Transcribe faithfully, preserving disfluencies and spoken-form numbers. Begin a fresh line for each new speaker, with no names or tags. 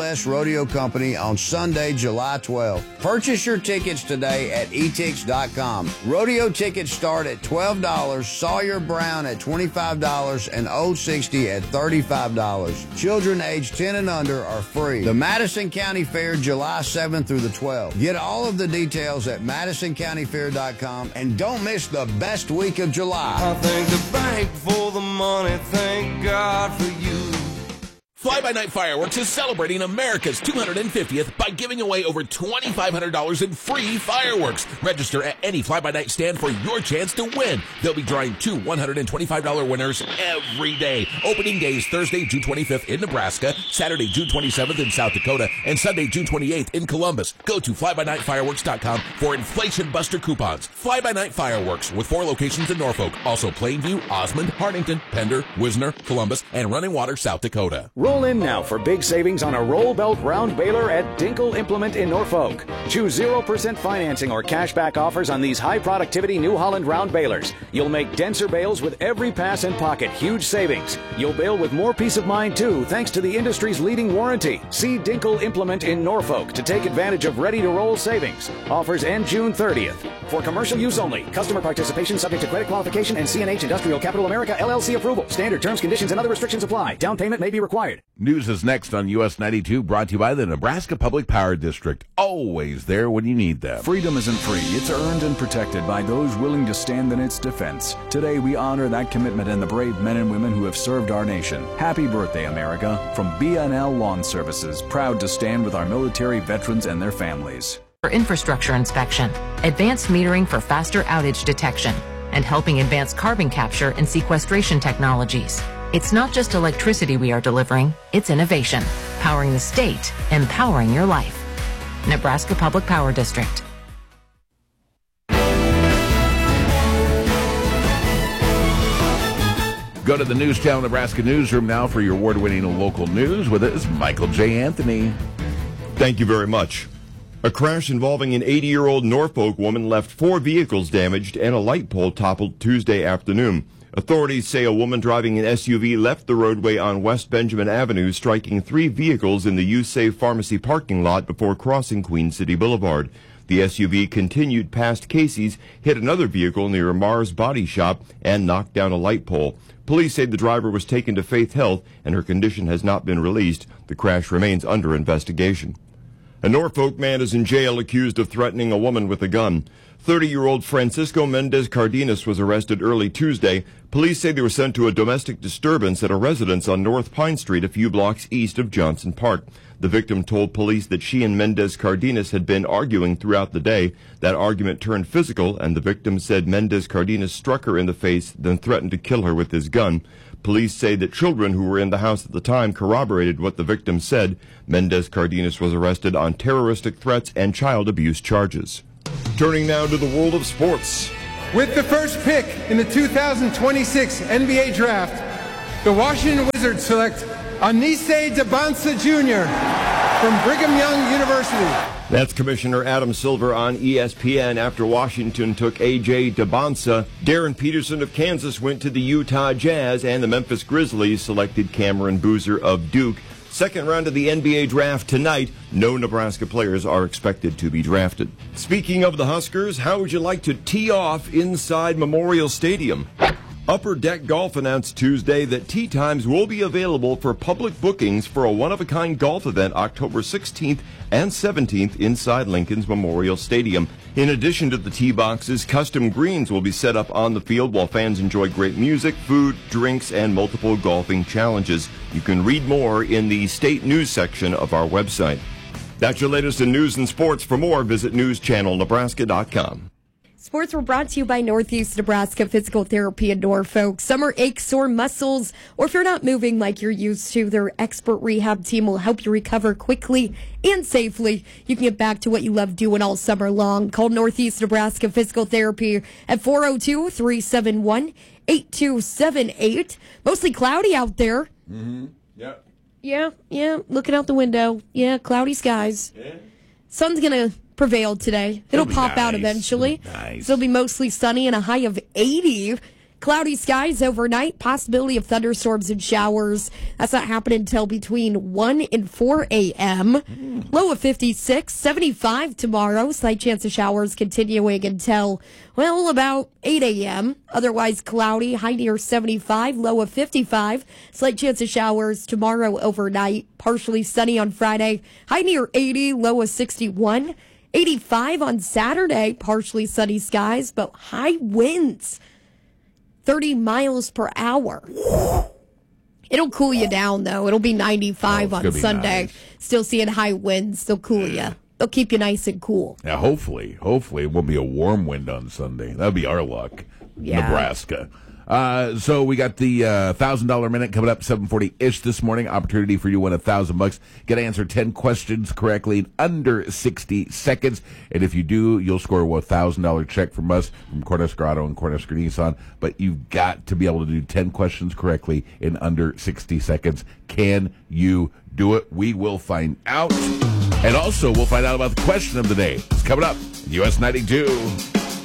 Rodeo Company on Sunday, July twelfth. Purchase your tickets today at e tix dot com. Rodeo tickets start at twelve dollars, Sawyer Brown at twenty-five dollars, and Old sixty at thirty-five dollars. Children aged ten and under are free. The Madison County Fair, July seventh through the twelfth. Get all of the details at madison county fair dot com and don't miss the best week of July.
I thank the bank for the money, thank God for you.
Fly-By-Night Fireworks is celebrating America's two hundred fiftieth by giving away over twenty-five hundred dollars in free fireworks. Register at any Fly-By-Night stand for your chance to win. They'll be drawing two one hundred twenty-five dollars winners every day. Opening days Thursday, June twenty-fifth in Nebraska, Saturday, June twenty-seventh in South Dakota, and Sunday, June twenty-eighth in Columbus. Go to fly by night fireworks dot com for Inflation Buster coupons. Fly-By-Night Fireworks with four locations in Norfolk. Also Plainview, Osmond, Hartington, Pender, Wisner, Columbus, and Running Water, South Dakota.
Roll in now for big savings on a roll belt round baler at Dinkle Implement in Norfolk. Choose zero percent financing or cashback offers on these high productivity New Holland round balers. You'll make denser bales with every pass and pocket. Huge savings. You'll bale with more peace of mind too, thanks to the industry's leading warranty. See Dinkle Implement in Norfolk to take advantage of ready to roll savings. Offers end June thirtieth. For commercial use only. Customer participation subject to credit qualification and C and H Industrial Capital America L L C approval. Standard terms, conditions, and other restrictions apply. Down payment may be required.
News is next on U S ninety-two, brought to you by the Nebraska Public Power District. Always there when you need them.
Freedom isn't free. It's earned and protected by those willing to stand in its defense. Today, we honor that commitment and the brave men and women who have served our nation. Happy birthday, America. From B N L Lawn Services, proud to stand with our military veterans and their families.
For infrastructure inspection, advanced metering for faster outage detection, and helping advance carbon capture and sequestration technologies. It's not just electricity we are delivering, it's innovation, powering the state, empowering your life. Nebraska Public Power District.
Go to the News Channel Nebraska newsroom now for your award-winning local news. With us, Michael J. Anthony.
Thank you very much. A crash involving an eighty-year-old Norfolk woman left four vehicles damaged and a light pole toppled Tuesday afternoon. Authorities say a woman driving an S U V left the roadway on West Benjamin Avenue, striking three vehicles in the U-Save Pharmacy parking lot before crossing Queen City Boulevard. The S U V continued past Casey's, hit another vehicle near Mars Body Shop, and knocked down a light pole. Police say the driver was taken to Faith Health, and her condition has not been released. The crash remains under investigation. A Norfolk man is in jail accused of threatening a woman with a gun. thirty-year-old Francisco Mendez Cardenas was arrested early Tuesday. Police say they were sent to a domestic disturbance at a residence on North Pine Street a few blocks east of Johnson Park. The victim told police that she and Mendez Cardenas had been arguing throughout the day. That argument turned physical, and the victim said Mendez Cardenas struck her in the face, then threatened to kill her with his gun. Police say that children who were in the house at the time corroborated what the victim said. Mendez Cardenas was arrested on terroristic threats and child abuse charges. Turning now to the world of sports.
With the first pick in the two thousand twenty-six N B A Draft, the Washington Wizards select Anise Dabansa Junior from Brigham Young University.
That's Commissioner Adam Silver on E S P N after Washington took A J Dabansa. Darren Peterson of Kansas went to the Utah Jazz, and the Memphis Grizzlies selected Cameron Boozer of Duke. Second round of the N B A draft tonight. No Nebraska players are expected to be drafted. Speaking of the Huskers, how would you like to tee off inside Memorial Stadium? Upper Deck Golf announced Tuesday that tee times will be available for public bookings for a one-of-a-kind golf event October sixteenth and seventeenth inside Lincoln's Memorial Stadium. In addition to the tee boxes, custom greens will be set up on the field while fans enjoy great music, food, drinks, and multiple golfing challenges. You can read more in the state news section of our website. That's your latest in news and sports. For more, visit news channel nebraska dot com.
Sports were brought to you by Northeast Nebraska Physical Therapy in Norfolk. Summer aches, sore muscles, or if you're not moving like you're used to, their expert rehab team will help you recover quickly and safely. You can get back to what you love doing all summer long. Call Northeast Nebraska Physical Therapy at four oh two, three seven one, eight two seven eight. Mostly cloudy out there.
Mm-hmm. Yep.
Yeah, yeah. Looking out the window. Yeah, cloudy skies.
Yeah.
Sun's going to prevail today. It'll,
It'll
pop
nice.
out eventually.
Nice.
So it'll be mostly sunny and a high of eighty. Cloudy skies overnight, possibility of thunderstorms and showers. That's not happening until between one and four a.m. Low of fifty-six, seventy-five tomorrow. Slight chance of showers continuing until, well, about eight a.m. Otherwise cloudy, high near seventy-five, low of fifty-five. Slight chance of showers tomorrow overnight. Partially sunny on Friday, high near eighty, low of sixty-one. eighty-five on Saturday, partially sunny skies, but high winds, thirty miles per hour. It'll cool you down, though. It'll be ninety-five
oh,
on Sunday. Nice. Still seeing high winds. They'll cool you. They'll keep you nice and cool.
Yeah, hopefully. Hopefully it won't be a warm wind on Sunday. That'll be our luck. Yeah. Nebraska. Uh, so we got the uh, one thousand dollars minute coming up seven forty-ish this morning. Opportunity for you to win one thousand bucks. Get to answer ten questions correctly in under sixty seconds. And if you do, you'll score a one thousand dollars check from us, from Cornhusker Auto and Cornhusker Nissan. But you've got to be able to do ten questions correctly in under sixty seconds. Can you do it? We will find out. And also, we'll find out about the question of the day. It's coming up, U S ninety-two.